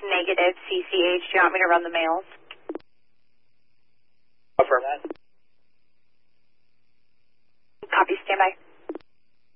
negative CCH. Do you want me to run the mails? Affirm that. Copy, standby.